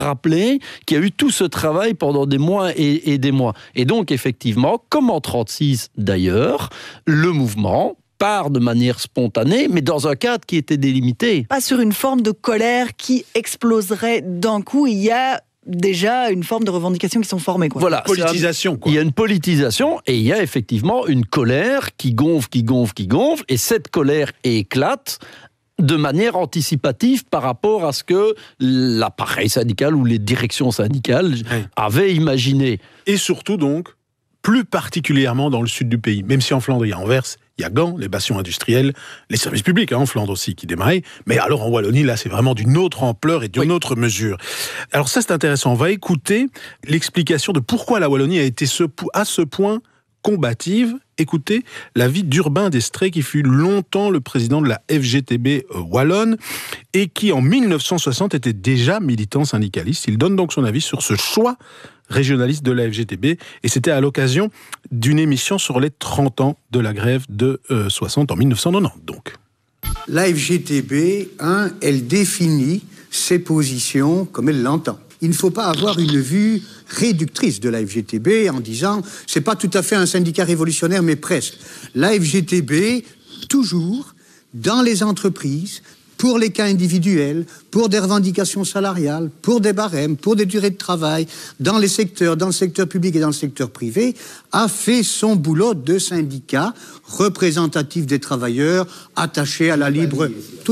rappeler qu'il y a eu tout ce travail pendant des mois et des mois. Et donc, effectivement, comme en 1936 d'ailleurs, le mouvement part de manière spontanée, mais dans un cadre qui était délimité. Pas sur une forme de colère qui exploserait d'un coup, il y a déjà une forme de revendications qui sont formées. Quoi. Voilà, politisation. Il y a une politisation et il y a effectivement une colère qui gonfle, et cette colère éclate de manière anticipative par rapport à ce que l'appareil syndical ou les directions syndicales avaient imaginé. Et surtout donc, plus particulièrement dans le sud du pays, même si en Flandre il y a Anvers, il y a Gand, les bastions industriels, les services publics en Flandre aussi qui démarraient, mais alors en Wallonie, là c'est vraiment d'une autre ampleur et d'une autre mesure. Alors ça c'est intéressant, on va écouter l'explication de pourquoi la Wallonie a été à ce point combative. Écoutez l'avis d'Urbain Destré, qui fut longtemps le président de la FGTB wallonne et qui en 1960 était déjà militant syndicaliste. Il donne donc son avis sur ce choix régionaliste de la FGTB, et c'était à l'occasion d'une émission sur les 30 ans de la grève de 60 en 1990 donc. La FGTB, elle définit ses positions comme elle l'entend. Il ne faut pas avoir une vue réductrice de la FGTB en disant c'est pas tout à fait un syndicat révolutionnaire mais presque. La FGTB, toujours dans les entreprises, pour les cas individuels, pour des revendications salariales, pour des barèmes, pour des durées de travail, dans le secteur public et dans le secteur privé, a fait son boulot de syndicat représentatif des travailleurs, attaché à la libre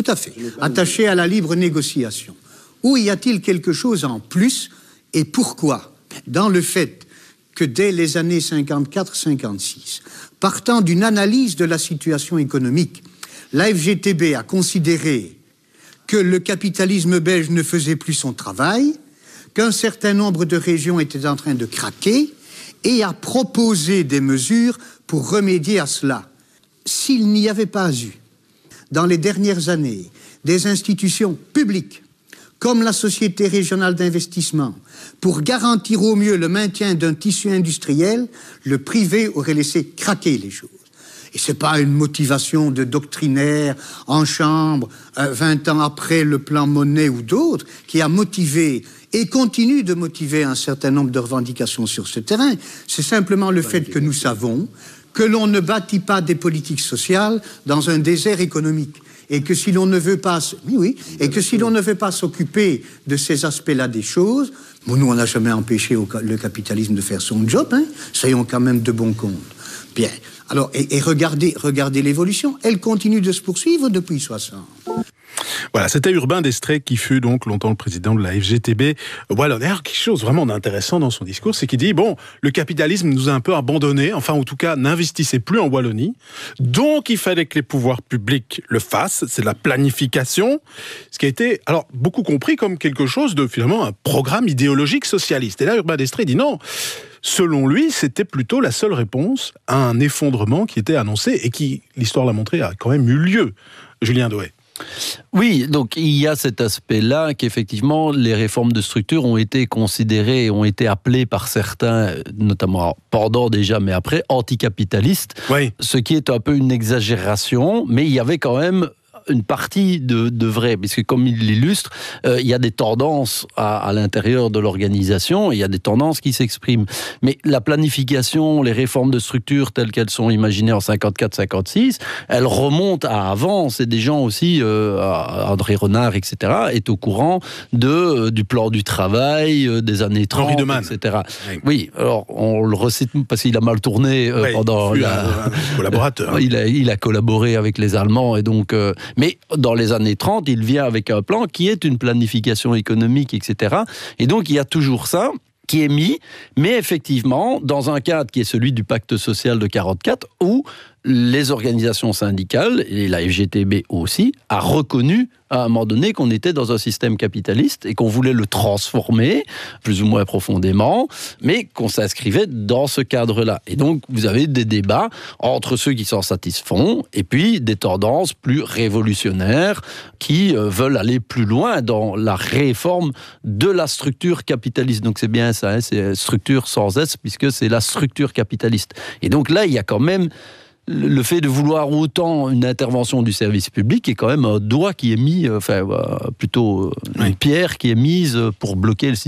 négociation. Où y a-t-il quelque chose en plus, et pourquoi? Dans le fait que dès les années 54-56, partant d'une analyse de la situation économique, la FGTB a considéré que le capitalisme belge ne faisait plus son travail, qu'un certain nombre de régions étaient en train de craquer, et a proposé des mesures pour remédier à cela. S'il n'y avait pas eu, dans les dernières années, des institutions publiques, comme la Société régionale d'investissement, pour garantir au mieux le maintien d'un tissu industriel, le privé aurait laissé craquer les choses. Et ce n'est pas une motivation de doctrinaire en chambre, 20 ans après le plan Monnet ou d'autres, qui a motivé et continue de motiver un certain nombre de revendications sur ce terrain. C'est simplement le fait que nous savons que l'on ne bâtit pas des politiques sociales dans un désert économique. Et que si l'on ne veut pas, s'occuper de ces aspects-là des choses, nous, on n'a jamais empêché le capitalisme de faire son job, soyons quand même de bon compte. Bien. Alors, et regardez l'évolution, elle continue de se poursuivre depuis 60. Voilà, c'était Urbain Destré qui fut donc longtemps le président de la FGTB. Voilà, d'ailleurs, quelque chose vraiment d'intéressant dans son discours, c'est qu'il dit, le capitalisme nous a un peu abandonnés, enfin en tout cas n'investissait plus en Wallonie, donc il fallait que les pouvoirs publics le fassent, c'est de la planification, ce qui a été alors beaucoup compris comme quelque chose de finalement un programme idéologique socialiste. Et là, Urbain Destré dit non. Selon lui, c'était plutôt la seule réponse à un effondrement qui était annoncé et qui, l'histoire l'a montré, a quand même eu lieu. Julien Douhet. Oui, donc il y a cet aspect-là qu'effectivement les réformes de structure ont été considérées et ont été appelées par certains, notamment pendant déjà, mais après, anticapitalistes, ce qui est un peu une exagération, mais il y avait quand même une partie de vrai, puisque comme il l'illustre, il y a des tendances à l'intérieur de l'organisation, et il y a des tendances qui s'expriment. Mais la planification, les réformes de structure telles qu'elles sont imaginées en 54-56, elles remontent à avant. C'est des gens aussi, André Renard, etc., est au courant du plan du travail des années 30, Henri Demann, etc. Oui, alors on le recite parce qu'il a mal tourné pendant un collaborateur. Il a collaboré avec les Allemands, et donc... Mais dans les années 30, il vient avec un plan qui est une planification économique, etc. Et donc, il y a toujours ça qui est mis, mais effectivement, dans un cadre qui est celui du pacte social de 44, où les organisations syndicales, et la FGTB aussi, a reconnu à un moment donné qu'on était dans un système capitaliste et qu'on voulait le transformer, plus ou moins profondément, mais qu'on s'inscrivait dans ce cadre-là. Et donc, vous avez des débats entre ceux qui s'en satisfont et puis des tendances plus révolutionnaires qui veulent aller plus loin dans la réforme de la structure capitaliste. Donc, c'est bien ça, c'est structure sans S, puisque c'est la structure capitaliste. Et donc là, il y a quand même le fait de vouloir autant une intervention du service public est quand même un doigt qui est mis, plutôt une pierre qui est mise pour bloquer le système.